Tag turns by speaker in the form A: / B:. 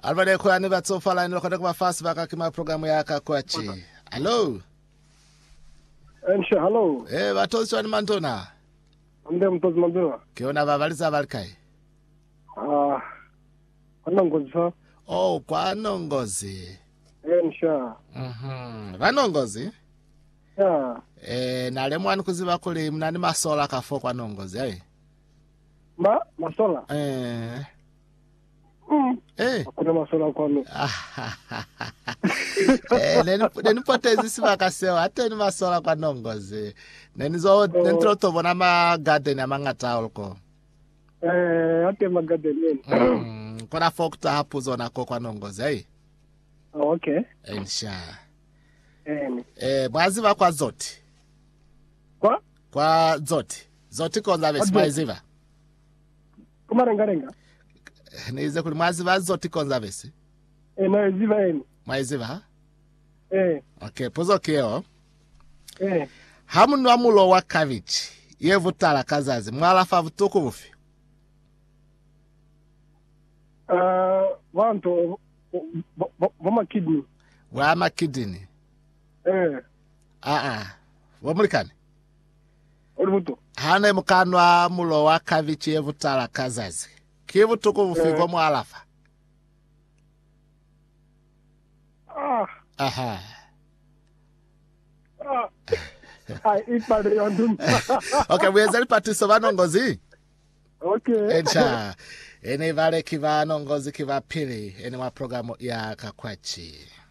A: Alvare kwani vatsofala ni lokota kwa fast vakakima programu yaka kwachi. Hello.
B: Ensha, hello.
A: Vatosi wani mantona.
B: Ande mtozi mandona.
A: Kiona vavaliza valikai.
B: Kwanongozi sa.
A: Oh, kwanongozi.
B: Ensha.
A: Vanongozi?
B: Ya.
A: Nale mwani kuziva kuli mnani masola kafo kwanongozi,
B: Masola? Kuna masola kwanu.
A: Neni potezi siva kasewa, hata ni masola kwanongozi. Neni troto vona ma garden ya mangata olko.
B: Hata ma garden.
A: Kuna fokta hapu zona kwa kwanongozi,
B: Okay.
A: Ensha. Mwaziva kwa zoti.
B: Kwa?
A: Kwa zoti. Zoti konza vesi, mwaziva.
B: Kumarenga.
A: Nize kuli mwaziva zoti konza vesi.
B: Mwaziva eni.
A: Mwaziva, ha? Okay, pozo keo. Hamu nwamulo wa kavichi. Ye vutala kazazi. Mwala fa vutuku vufi.
B: Wanto wama kidney.
A: Wama kidney. Wamulikani?
B: Olubuto.
A: Hane mukanwa mulo wa kavichi ye vutala kazazi. Kivu tuku vufi vomu alafa.
B: Ipade yondum.
A: Okay, wezeli patiso vanongozi?
B: Okay.
A: Ensha. Ene vale kiva nongozi kiva pili. Ene wa programu ya kakwachi.